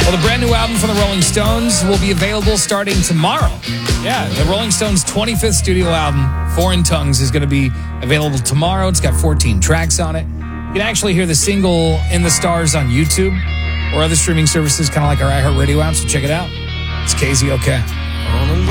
Well, the brand new album from the Rolling Stones will be available starting tomorrow. Yeah, the Rolling Stones' 25th studio album, Foreign Tongues, is going to be available tomorrow. It's got 14 tracks on it. You can actually hear the single In the Stars on YouTube or other streaming services, kind of like our iHeartRadio app, so check it out. It's KZOK.